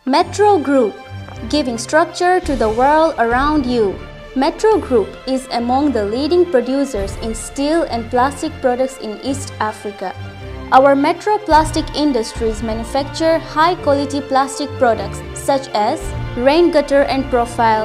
Metro Group, giving structure to the world around you. Metro Group is among the leading producers in steel and plastic products in East Africa. Our Metro Plastic Industries manufacture high-quality plastic products such as rain gutter and profile,